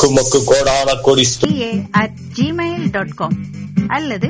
உமக்கு கோடான கோடி gmail.com அல்லது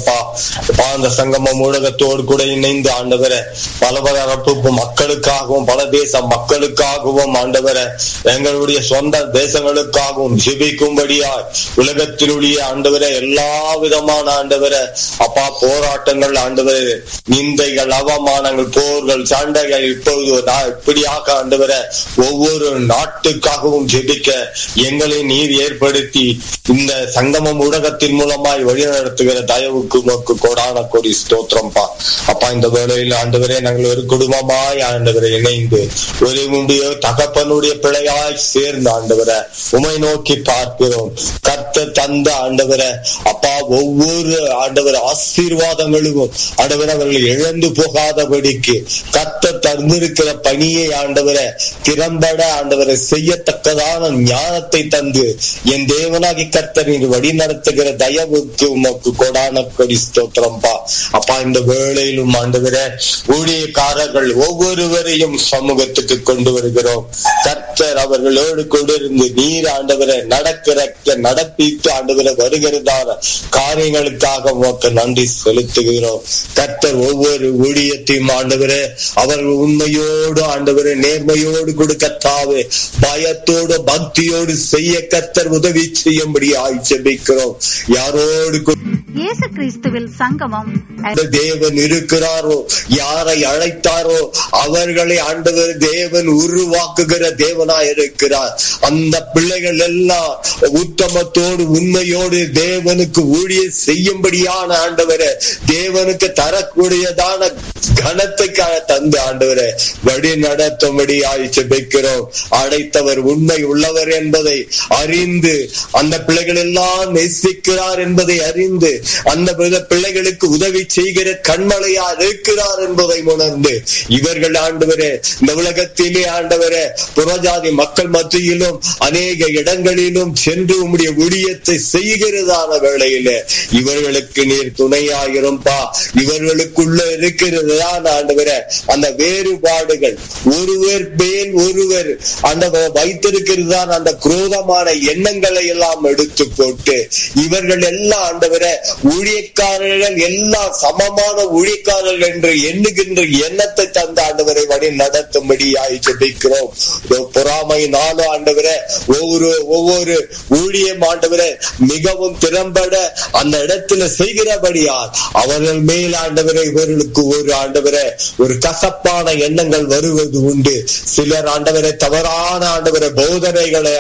அந்த சங்கமம் ஊடகத்தோடு கூட இணைந்து ஆண்டவரே பலதரப்பு மக்களுக்காகவும் பல தேச மக்களுக்காகவும் ஆண்டவரே எங்களுடைய சொந்த தேசங்களுக்காகவும் ஜெபிக்கும்படியாய் உலகத்தினுடைய ஆண்டவரே எல்லா விதமான ஆண்டவரே அப்பா போராட்டங்கள் ஆண்டவரே நிந்தைகள் அவமானங்கள் போர்கள் சண்டைகள் இப்பொழுது இப்படியாக ஆண்டவரே ஒவ்வொரு நாட்டுக்காகவும் ஜெபிக்க எங்களை நீர் ஏற்படுத்தி இந்த சங்கமம் ஊடகத்தின் மூலமாய் வழிநடத்துகிற தயவுக்கு உமக்கு கோடான கோடி ஸ்தோத்திரம்பா. அப்பா இந்த வேளையில் ஆண்டவரே நாங்கள் ஒரு குடும்பமாய் ஆண்டவரை இணைந்து ஒரு தகப்பனுடைய பிள்ளையாய் சேர்ந்து ஆண்டவரை உமை நோக்கி பார்க்கிறோம். கர்த்தர் தந்த ஆண்டவரை அப்பா ஒவ்வொரு ஆண்டவர் ஆசீர்வாதங்களும் ஆண்டவரை அவர்கள் இழந்து போகாதபடிக்கு கர்த்தர் தந்திருக்கிற பணியை ஆண்டவரை திறம்பட ஆண்டவரை செய்யத்தக்கதான ஞானத்தை தந்து என் தேவனாகி கர்த்தர் வழி நடத்துகிற தயவுக்கு உமக்கு கோடான கோடி ஸ்தோத்திரம்பா. அப்பா இந்த வேளையிலும் ஆண்டவரே ஊழியக்காரர்கள் ஒவ்வொருவரையும் சமூகத்துக்கு கொண்டு வருகிறோம். கர்த்தர் அவர்களோடு கொண்டு இருந்து நீர் ஆண்டவரை நடப்பித்து ஆண்டவரை வருகிறதான காரியங்களுக்காக உமக்கு நன்றி செலுத்துகிறோம். கர்த்தர் ஒவ்வொரு ஊழியத்தையும் ஆண்டவரே அவர்கள் உண்மையோடு ஆண்டவரை நேர்மையோடு கொடுக்கத்தாவே பயத்தோடு பக்தியோடு செய்ய கர்த்தர் உதவி செய்யும்படி ஆய்ச்சபிக்கிறோம். யாரோடு இயேசு கிறிஸ்துவில் சங்கமம் தேவன் இருக்கிறாரோ யாரை அழைத்தாரோ அவர்களை ஆண்டவர் தேவன் உருவாக்குகிற தேவனாய் இருக்கிறார். அந்த பிள்ளைகள் எல்லாம் உத்தமத்தோடு உண்மையோடு தேவனுக்கு ஊழியம் செய்யும்படியான ஆண்டவரை தேவனுக்கு தரக்கூடியதான கனத்துக்காக தந்து ஆண்டவரை வழி நடத்தும்படி ஆய்ச்சபிக்கிறோம். அழைத்தவர் உண்மை உள்ளவர் என்பதை அறிந்து அந்த பிள்ளைகள் எல்லாம் நேசிக்கிறார் என்பதை அறிந்து அந்த பிள்ளைகளுக்கு உதவி செய்கிற கண்மலையா இருக்கிறார் என்பதை உணர்ந்து இவர்கள் ஆண்டவரே இந்த உலகத்திலே ஆண்டவரே புறஜாதி மக்கள் மத்தியிலும் அநேக இடங்களிலும் சென்று உம்முடைய ஊழியத்தை செய்கிறதான வேளையிலே இவர்களுக்கு நீர் துணையாயிரும்பா. இவர்களுக்குள்ள இருக்கிறதுதான் ஆண்டவரே அந்த வேறுபாடுகள் ஒருவர் மேல் ஒருவர் ஆண்டவர் வைத்திருக்கிறதுதான் அந்த குரோதமான எண்ணங்களை எல்லாம் எடுத்து போட்டு இவர்கள் எல்லாம் ஆண்டவரே ஊழியக்காரர்கள் எல்லாம் சமமான ஊழியக்காரர்கள் என்று எண்ணுகின்ற எண்ணத்தை தந்த ஆண்டவரை வழி நடத்தும்படி ஜெபிக்கிறோம். பொறாமையினாலும் ஆண்டவரை ஒவ்வொரு ஊழியம் ஆண்டவரை மிகவும் திறம்பட அந்த இடத்துல செய்கிறபடியால் அவர்கள் மேல் ஆண்டவரை இவர்களுக்கு ஒரு ஆண்டவரை ஒரு கசப்பான எண்ணங்கள் வருவது உண்டு. சிலர் ஆண்டவரை தவறான ஆண்டவரை போதனைகளை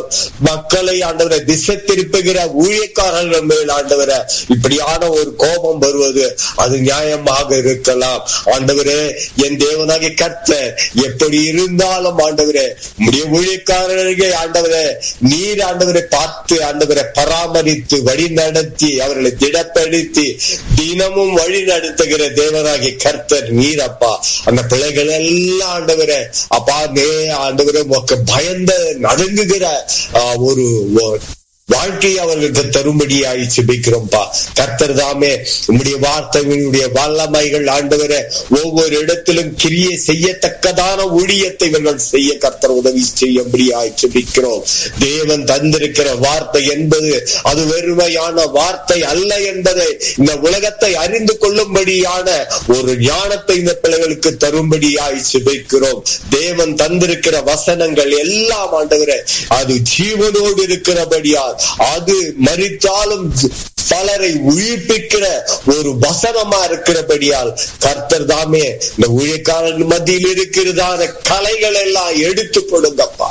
மக்களை ஆண்டவரை திசை திருப்புகிற ஊழியக்காரர்கள் மேல் ஆண்டவரை இப்படியான ஒரு கோபம் வருவது அது நியாயமாக இருக்கலாம். ஆண்டவரே என் தேவனாகிய கர்த்தர் எப்படி இருந்தாலும் ஆண்டவரே உம்முடைய ஊழியக்காரர்கள் ஆண்டவரே நீர் ஆண்டவரை பார்த்து ஆண்டவரை பராமரித்து வழி நடத்தி அவர்களை திடப்படுத்தி தினமும் வழி நடத்துகிற தேவனாகிய கர்த்தர் நீர் அப்பா. அந்த பிள்ளைகள் எல்லாம் ஆண்டவரை அப்பா ஆண்டவரை பயந்த நடுங்குகிற ஒரு வாழ்க்கையை அவர்களுக்கு தரும்படியாய் ஜெபிக்கிறோம்பா. கர்த்தர் தாமே உம்முடைய வார்த்தைகளுடைய வல்லமைகள் ஆண்டவரை ஒவ்வொரு இடத்திலும் கிரியை செய்யத்தக்கதான ஊழியத்தை இவர்கள் செய்ய கர்த்தர் உதவி செய்யும்படியாய் ஜெபிக்கிறோம். தேவன் தந்திருக்கிற வார்த்தை என்பது அது வெறுமையான வார்த்தை அல்ல என்பதை இந்த உலகத்தை அறிந்து கொள்ளும்படியான ஒரு ஞானத்தை இந்த பிள்ளைகளுக்கு தரும்படியாய் ஜெபிக்கிறோம். தேவன் தந்திருக்கிற வசனங்கள் எல்லாம் ஆண்டவரை அது ஜீவனோடு இருக்கிறபடியால் அது மரித்தாலும் பலரை உயிர்ப்பிக்கிற ஒரு வசனமா இருக்கிறபடியால் கர்த்தர் தாமே இந்த ஊழியக்காரர்கள் மத்தியில் இருக்கிறதான கலைகள் எல்லாம் எடுத்து கொடுங்கப்பா.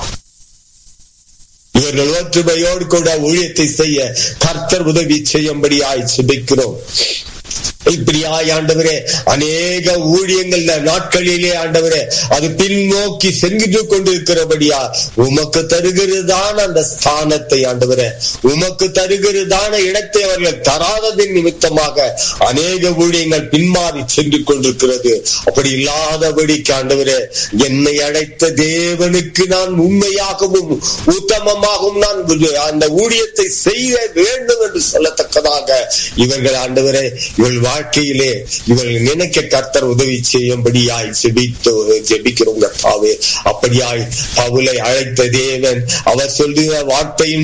இவர்கள் ஒற்றுமையோடு கூட ஊழியத்தை செய்ய கர்த்தர் உதவி செய்யும்படியாய் ஜெபிக்கிறோம். இப்படியாய் ஆண்டவரே அநேக ஊழியங்கள் நாட்களிலே ஆண்டவரே அது பின்னோக்கி சென்று கொண்டிருக்கிறபடியா உமக்கு தருகிறதான அந்த ஸ்தானத்தை ஆண்டவரே உமக்கு தருகிறதான இடத்தை அவர்கள் தராததின் நிமித்தமாக அநேக ஊழியங்கள் பின்மாறி சென்று கொண்டிருக்கிறது. அப்படி இல்லாதபடிக்கு ஆண்டவரே என்னை அழைத்த தேவனுக்கு நான் உண்மையாகவும் உத்தமமாகவும் நான் அந்த ஊழியத்தை செய்ய வேண்டும் என்று சொல்லத்தக்கதாக இவர்கள் ஆண்டவரே இவள் வாழ்க்கையிலே இவர்கள் நினைக்க கர்த்தர் உதவி செய்யும்படியாய் ஜெபிக்கிறோம். அப்படியாய் பவுலை அழைத்த தேவன் அவர் சொல்லுகிற வார்த்தையின்